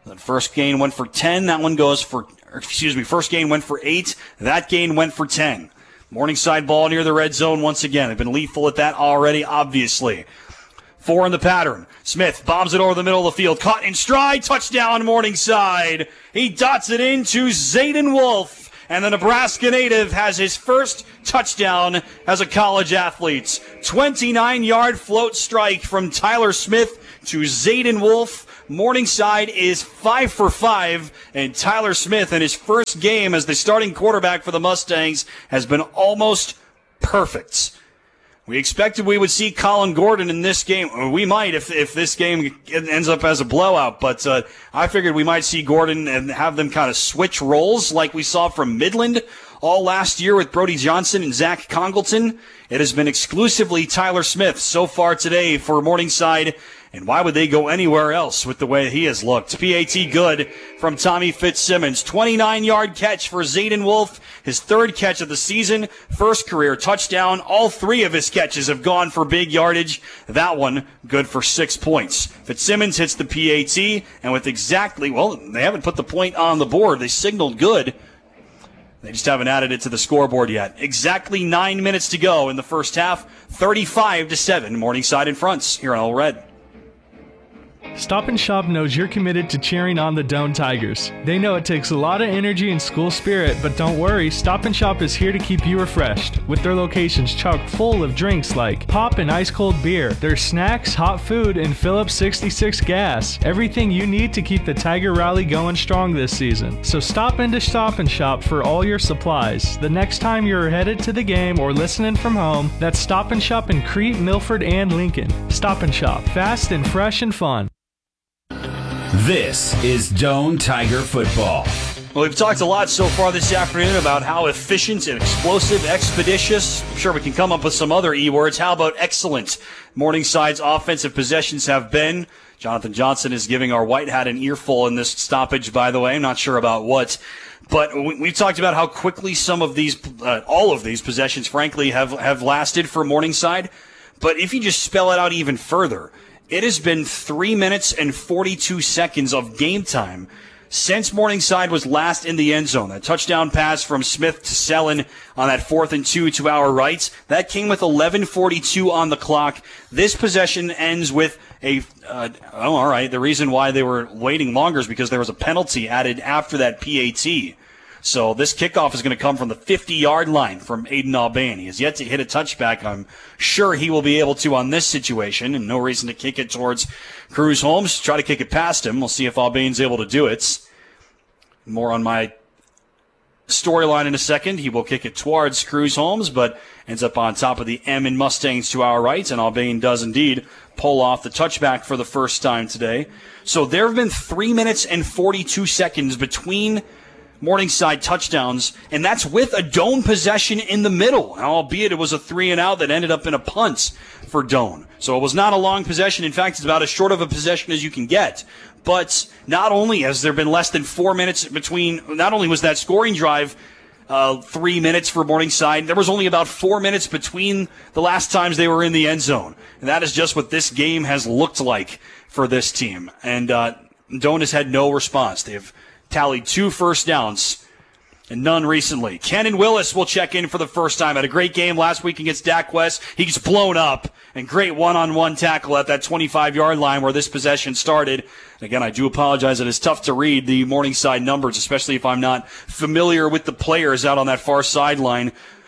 The first gain went for 10. First gain went for 8. That gain went for 10. Morningside ball near the red zone once again. They've been lethal at that already, obviously. 4 in the pattern. Smith bombs it over the middle of the field. Caught in stride. Touchdown, Morningside. He dots it into Zayden Wolf. And the Nebraska native has his first touchdown as a college athlete. 29-yard float strike from Tyler Smith to Zayden Wolf. Morningside is 5 for 5, and Tyler Smith in his first game as the starting quarterback for the Mustangs has been almost perfect. We expected we would see Colin Gordon in this game. We might if this game ends up as a blowout, but I figured we might see Gordon and have them kind of switch roles like we saw from Midland all last year with Brody Johnson and Zach Congleton. It has been exclusively Tyler Smith so far today for Morningside. And why would they go anywhere else with the way he has looked? PAT good from Tommy Fitzsimmons. 29-yard catch for Zayden Wolf. His third catch of the season. First career touchdown. All 3 of his catches have gone for big yardage. That one good for 6 points. Fitzsimmons hits the PAT. And with they haven't put the point on the board. They signaled good. They just haven't added it to the scoreboard yet. Exactly 9 minutes to go in the first half. 35-7. Morningside in front here on All Red. Stop and Shop knows you're committed to cheering on the Doane Tigers. They know it takes a lot of energy and school spirit, but don't worry, Stop and Shop is here to keep you refreshed. With their locations chock full of drinks like pop and ice cold beer, their snacks, hot food, and Phillips 66 gas. Everything you need to keep the Tiger Rally going strong this season. So stop into Stop and Shop for all your supplies. The next time you're headed to the game or listening from home, that's Stop and Shop in Crete, Milford, and Lincoln. Stop and Shop, fast and fresh and fun. This is Doane Tiger football. Well, we've talked a lot so far this afternoon about how efficient and explosive, expeditious. I'm sure we can come up with some other E-words. How about excellent Morningside's offensive possessions have been? Jonathan Johnson is giving our white hat an earful in this stoppage, by the way. I'm not sure about what. But we've talked about how quickly some of these, all of these possessions, frankly, have lasted for Morningside. But if you just spell it out even further, it has been 3 minutes and 42 seconds of game time since Morningside was last in the end zone. That touchdown pass from Smith to Sellen on that 4th and 2 to our right, that came with 11:42 on the clock. This possession ends with all right. The reason why they were waiting longer is because there was a penalty added after that PAT. So this kickoff is going to come from the 50-yard line from Aiden Albane. He has yet to hit a touchback. I'm sure he will be able to on this situation, and no reason to kick it towards Cruz Holmes. Try to kick it past him. We'll see if Albane's able to do it. More on my storyline in a second. He will kick it towards Cruz Holmes, but ends up on top of the M in Mustangs to our right, and Albane does indeed pull off the touchback for the first time today. So there have been 3 minutes and 42 seconds between Morningside touchdowns, and that's with a Doane possession in the middle, albeit it was a 3-and-out that ended up in a punt for Doane. So it was not a long possession. In fact, it's about as short of a possession as you can get. But not only has there been less than 4 minutes between, not only was that scoring drive 3 minutes for Morningside, there was only about 4 minutes between the last times they were in the end zone. And that is just what this game has looked like for this team. And Doane has had no response. They have tallied 2 first downs and none recently. Kenan Willis will check in for the first time. Had a great game last week against Dak West. He's blown up, and great one-on-one tackle at that 25-yard line where this possession started. And again, I do apologize. It is tough to read the Morningside numbers, especially if I'm not familiar with the players out on that far sideline.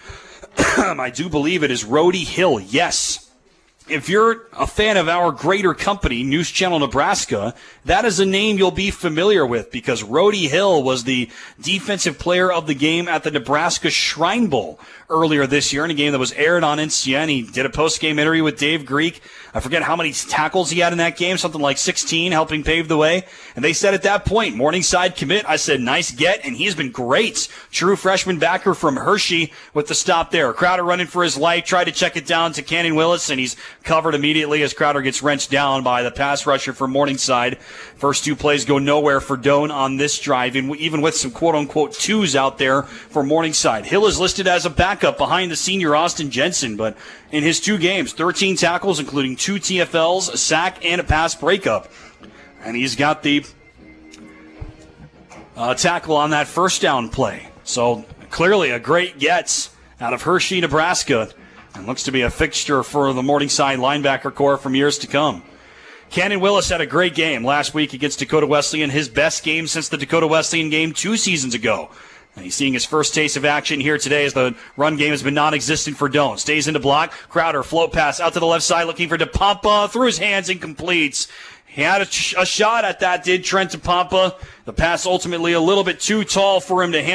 I do believe it is Rhodey Hill. Yes. If you're a fan of our greater company, News Channel Nebraska, that is a name you'll be familiar with because Rhodey Hill was the defensive player of the game at the Nebraska Shrine Bowl earlier this year in a game that was aired on NCN. He did a post-game interview with Dave Greek. I forget how many tackles he had in that game, something like 16, helping pave the way. And they said at that point, Morningside commit. I said, nice get, and he's been great. True freshman backer from Hershey with the stop there. Crowder running for his life, tried to check it down to Kenan Willis, and he's covered immediately as Crowder gets wrenched down by the pass rusher for Morningside. First 2 plays go nowhere for Doane on this drive, and even with some quote-unquote twos out there for Morningside. Hill is listed as a backup behind the senior Austin Jensen, but in his 2 games, 13 tackles, including 2 TFLs, a sack, and a pass breakup. And he's got the tackle on that first down play. So clearly a great get out of Hershey, Nebraska, and looks to be a fixture for the Morningside linebacker corps from years to come. Cannon Willis had a great game last week against Dakota Wesleyan, his best game since the Dakota Wesleyan game 2 seasons ago. And he's seeing his first taste of action here today as the run game has been non-existent for Doane. Stays into block. Crowder, float pass out to the left side looking for DePompa. Through his hands and completes. He had a shot at that, did Trent DePompa. The pass ultimately a little bit too tall for him to handle.